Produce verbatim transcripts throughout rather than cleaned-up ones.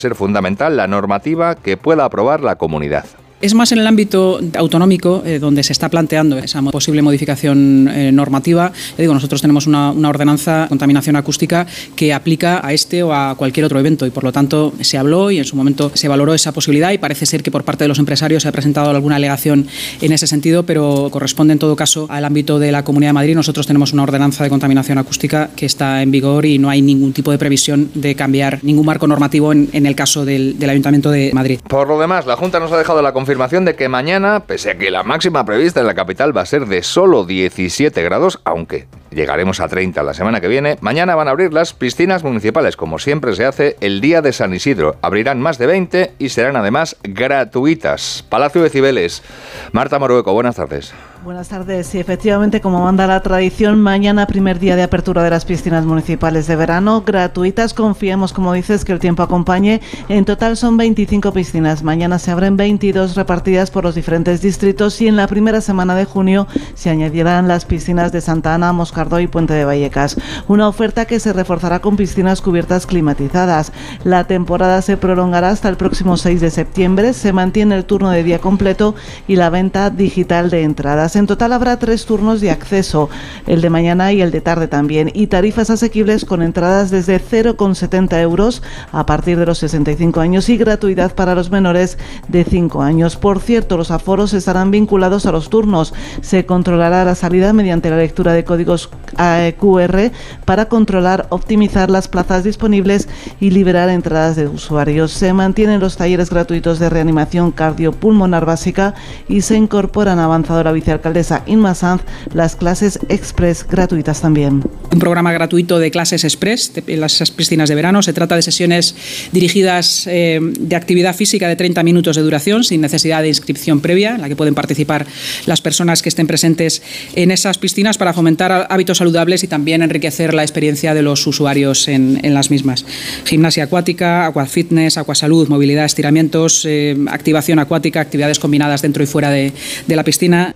ser fundamental la normativa que pueda aprobar la comunidad. Es más en el ámbito autonómico eh, donde se está planteando esa posible modificación eh, normativa. Le digo, nosotros tenemos una, una ordenanza de contaminación acústica que aplica a este o a cualquier otro evento y por lo tanto se habló y en su momento se valoró esa posibilidad y parece ser que por parte de los empresarios se ha presentado alguna alegación en ese sentido, pero corresponde en todo caso al ámbito de la Comunidad de Madrid. Nosotros tenemos una ordenanza de contaminación acústica que está en vigor y no hay ningún tipo de previsión de cambiar ningún marco normativo en, en el caso del, del Ayuntamiento de Madrid. Por lo demás, la Junta nos ha dejado la confirmación Confirmación de que mañana, pese a que la máxima prevista en la capital va a ser de solo diecisiete grados, aunque llegaremos a treinta la semana que viene, mañana van a abrir las piscinas municipales, como siempre se hace el día de San Isidro. Abrirán más de veinte y serán además gratuitas. Palacio de Cibeles. Marta Morueco, buenas tardes. Buenas tardes. Sí, efectivamente, como manda la tradición, mañana primer día de apertura de las piscinas municipales de verano, gratuitas. Confiemos, como dices, que el tiempo acompañe. En total son veinticinco piscinas. Mañana se abren veintidós repartidas por los diferentes distritos y en la primera semana de junio se añadirán las piscinas de Santa Ana, Moscardó y Puente de Vallecas. Una oferta que se reforzará con piscinas cubiertas climatizadas. La temporada se prolongará hasta el próximo seis de septiembre. Se mantiene el turno de día completo y la venta digital de entradas. En total habrá tres turnos de acceso, el de mañana y el de tarde también, y tarifas asequibles con entradas desde cero coma setenta euros a partir de los sesenta y cinco años y gratuidad para los menores de cinco años. Por cierto, los aforos estarán vinculados a los turnos. Se controlará la salida mediante la lectura de códigos Q R para controlar, optimizar las plazas disponibles y liberar entradas de usuarios. Se mantienen los talleres gratuitos de reanimación cardiopulmonar básica y se incorporan avanzadora vicealcaldesa Inma Sanz las clases express gratuitas también. Un programa gratuito de clases express en las piscinas de verano. Se trata de sesiones dirigidas eh, de actividad física de treinta minutos de duración sin necesidad de inscripción previa, en la que pueden participar las personas que estén presentes en esas piscinas para fomentar hábitos saludables y también enriquecer la experiencia de los usuarios en, en las mismas. Gimnasia acuática, aquafitness, acuasalud, movilidad, estiramientos, eh, activación acuática, actividades combinadas dentro y fuera de, de la piscina.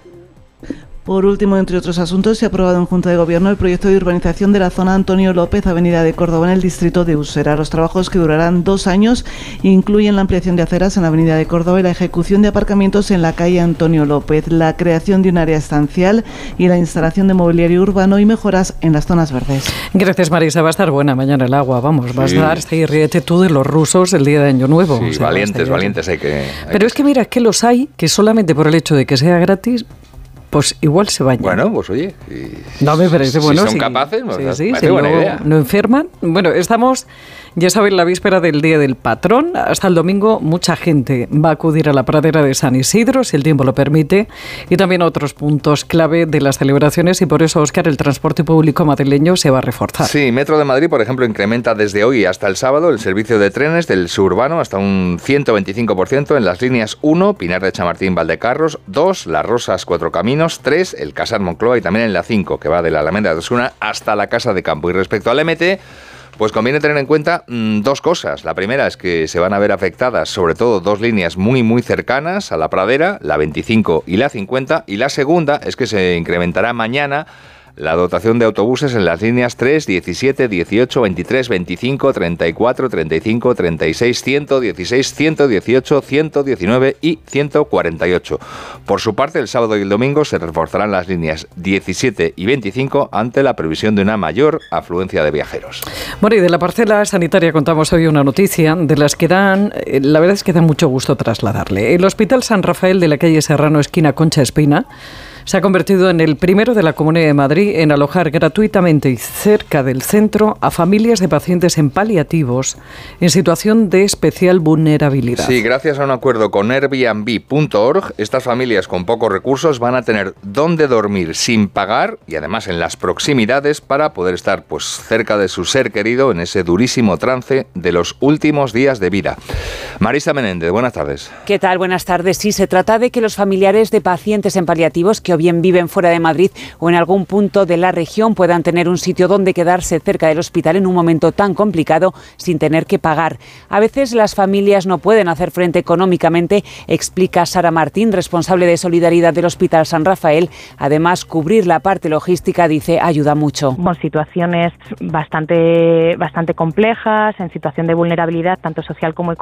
Por último, entre otros asuntos, se ha aprobado en Junta de Gobierno el proyecto de urbanización de la zona Antonio López, Avenida de Córdoba, en el distrito de Usera. Los trabajos, que durarán dos años, incluyen la ampliación de aceras en la Avenida de Córdoba y la ejecución de aparcamientos en la calle Antonio López, la creación de un área estancial y la instalación de mobiliario urbano y mejoras en las zonas verdes. Gracias, Marisa. Va a estar buena mañana el agua, vamos, sí. Va a estar, sí, ríete tú de los rusos el día de Año Nuevo. Sí, o sea, valientes, valientes hay que... Hay Pero que... es que mira, es que los hay que solamente por el hecho de que sea gratis, pues igual se bañan. Bueno, pues oye. Y... No me parece bueno. Si son sí, capaces, pues, sí, sí, sí, si buena no, idea. no enferman. Bueno, estamos, ya saben, la víspera del Día del Patrón. Hasta el domingo mucha gente va a acudir a la pradera de San Isidro, si el tiempo lo permite, y también a otros puntos clave de las celebraciones, y por eso, Óscar, el transporte público madrileño se va a reforzar. Sí, Metro de Madrid, por ejemplo, incrementa desde hoy hasta el sábado el servicio de trenes del suburbano hasta un ciento veinticinco por ciento en las líneas uno, Pinar de Chamartín, Valdecarros, dos, Las Rosas, Cuatro Caminos, tres, el Casar Moncloa y también en la cinco, que va de la Alameda de Osuna hasta la Casa de Campo. Y respecto al M T, pues conviene tener en cuenta mmm, dos cosas. La primera es que se van a ver afectadas sobre todo dos líneas muy muy cercanas a la pradera, la veinticinco y la cincuenta, y la segunda es que se incrementará mañana la dotación de autobuses en las líneas tres, diecisiete, dieciocho, veintitrés, veinticinco, treinta y cuatro, treinta y cinco, treinta y seis, ciento dieciséis, ciento dieciocho, ciento diecinueve y ciento cuarenta y ocho. Por su parte, el sábado y el domingo se reforzarán las líneas diecisiete y veinticinco ante la previsión de una mayor afluencia de viajeros. Bueno, y de la parcela sanitaria contamos hoy una noticia de las que dan, la verdad es que da mucho gusto trasladarle. El Hospital San Rafael de la calle Serrano, esquina Concha Espina, se ha convertido en el primero de la Comunidad de Madrid en alojar gratuitamente y cerca del centro a familias de pacientes en paliativos en situación de especial vulnerabilidad. Sí, gracias a un acuerdo con Airbnb punto org, estas familias con pocos recursos van a tener dónde dormir sin pagar y además en las proximidades para poder estar pues cerca de su ser querido en ese durísimo trance de los últimos días de vida. Marisa Menéndez, buenas tardes. ¿Qué tal? Buenas tardes. Sí, se trata de que los familiares de pacientes en paliativos que o bien viven fuera de Madrid o en algún punto de la región puedan tener un sitio donde quedarse cerca del hospital en un momento tan complicado sin tener que pagar. A veces las familias no pueden hacer frente económicamente, explica Sara Martín, responsable de Solidaridad del Hospital San Rafael. Además, cubrir la parte logística, dice, ayuda mucho. Con situaciones bastante, bastante complejas, en situación de vulnerabilidad, tanto social como económica.